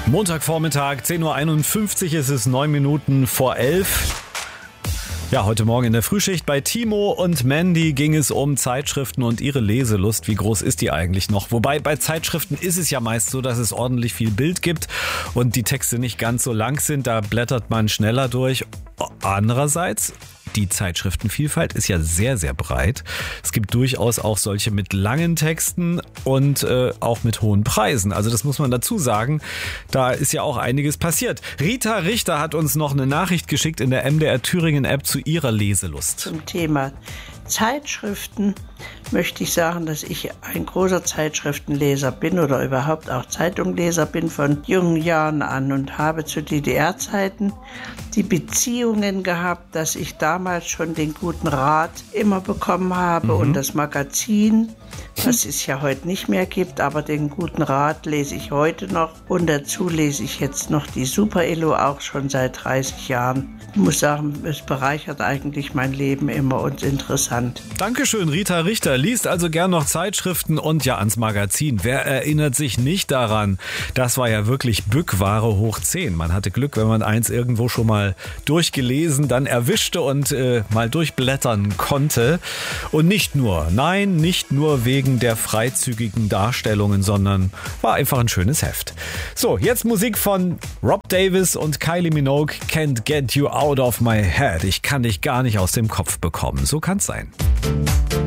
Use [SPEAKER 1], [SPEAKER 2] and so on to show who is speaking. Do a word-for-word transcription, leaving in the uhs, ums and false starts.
[SPEAKER 1] Montagvormittag, zehn Uhr einundfünfzig, es ist neun Minuten vor elf. Ja, heute Morgen in der Frühschicht bei Timo und Mandy ging es um Zeitschriften und ihre Leselust. Wie groß ist die eigentlich noch? Wobei bei Zeitschriften ist es ja meist so, dass es ordentlich viel Bild gibt und die Texte nicht ganz so lang sind. Da blättert man schneller durch. Andererseits, die Zeitschriftenvielfalt ist ja sehr, sehr breit. Es gibt durchaus auch solche mit langen Texten und äh, auch mit hohen Preisen. Also das muss man dazu sagen. Da ist ja auch einiges passiert. Rita Richter hat uns noch eine Nachricht geschickt in der M D R Thüringen App zu ihrer Leselust.
[SPEAKER 2] Zum Thema Zeitschriften möchte ich sagen, dass ich ein großer Zeitschriftenleser bin oder überhaupt auch Zeitungleser bin von jungen Jahren an und habe zu D D R-Zeiten die Beziehungen gehabt, dass ich damals schon den guten Rat immer bekommen habe mhm. und das Magazin, was es ja heute nicht mehr gibt, aber den guten Rat lese ich heute noch und dazu lese ich jetzt noch die Super-Elo auch schon seit dreißig Jahren. Ich muss sagen, es bereichert eigentlich mein Leben immer und interessant.
[SPEAKER 1] Dankeschön, Rita Richter. Liest also gern noch Zeitschriften und ja ans Magazin. Wer erinnert sich nicht daran? Das war ja wirklich Bückware hoch zehn. Man hatte Glück, wenn man eins irgendwo schon mal durchgelesen, dann erwischte und äh, mal durchblättern konnte. Und nicht nur, nein, nicht nur wegen der freizügigen Darstellungen, sondern war einfach ein schönes Heft. So, jetzt Musik von Rob Davis und Kylie Minogue, Can't Get You Out of My Head. Ich kann dich gar nicht aus dem Kopf bekommen. So kann's sein.